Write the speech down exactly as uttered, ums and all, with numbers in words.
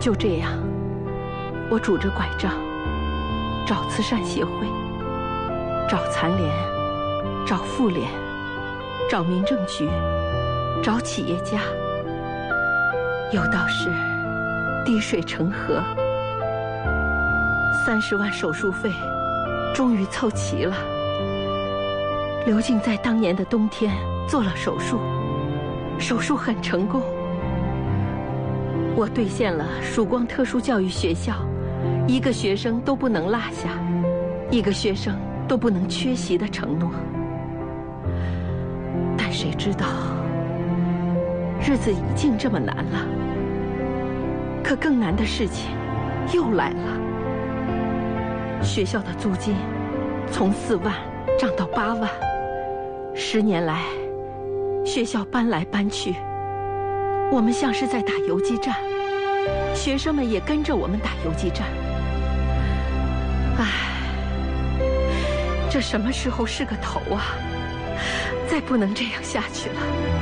就这样，我拄着拐杖，找慈善协会，找残联，找妇联，找民政局，找企业家，有道是滴水成河，三十万手术费终于凑齐了。刘静在当年的冬天做了手术，手术很成功。我兑现了曙光特殊教育学校一个学生都不能落下，一个学生都不能缺席的承诺。但谁知道，日子已经这么难了，可更难的事情又来了。学校的租金从四万涨到八万，十年来，学校搬来搬去，我们像是在打游击战，学生们也跟着我们打游击战。唉，这什么时候是个头啊？再不能这样下去了。